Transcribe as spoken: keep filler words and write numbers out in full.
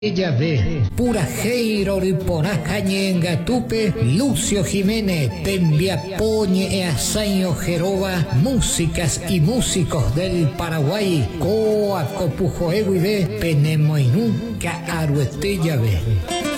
Ella ve, pura Heiro Riponá Cañenga Tupe, Lucio Jiménez, Tembiapoñe e Asaño Jeroba, músicas y músicos del Paraguay, Coa Copujoeguide, Penemoinunca Aruetella ve.